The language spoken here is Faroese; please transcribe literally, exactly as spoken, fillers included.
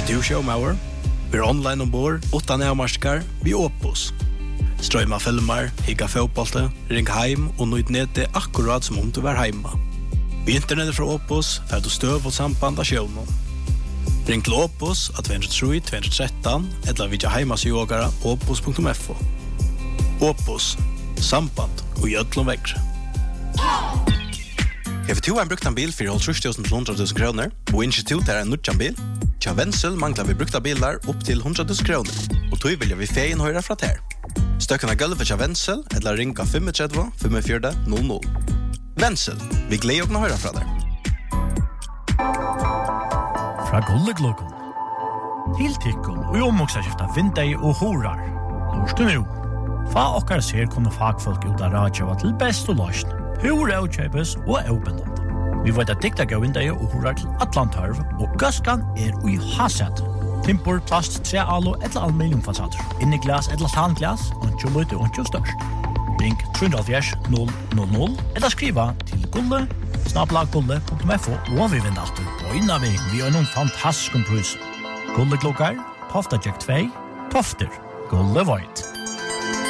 du showmauer? Vi er online ombord, utan nærmarskar, vi Opus. Strøyma filmer, higga fotbollte, ring heim og nøyd nede akkurat som om du var heima. Vi internettet fra Opus, fer du støv og samband av sjøvnen. Ring til Opus av två tre tre två ett tre eller vidja heimasjågara opus punktum f o. Opus, samband og gjødlom vekkre. Hever du en bruktan bil for tre tusen til hundre tusen kroner, og institut er en nutjan bil? Tja Vensel manglar vi brukta bilar opp til hundre tusen kroner, og tog vilja vi feien høyra fra ter. Støkna gulvet tja Vensel, eller ringa fem tre fem fire null null. Vensel, vi gleder å høyra fra der. Fra Gulleglokon til Tikkun og omvoksaskifta Vindei og Horar. Lorsk du nu. Fa okkar ser kunne fagfolk ut av radio til best og løsn. Hur er utkjøpes og er åpenland. Vi vet at dikta gav Vindei og Horar til Atlantarv, og Gøskan er ui hasset. Timpor, plast, tre alo eller aluminiumfasader. Inni glas eller tanglas, og ikke løyte og ikke størst. Ring tre null null null eller skriva til gulle snabla gulle punktum f o og vi vinner alltid. Og innan vi, vi har noen fantastisk pris. Gulle klokkar, Tofta Jack två, Tofter, Gulle Void.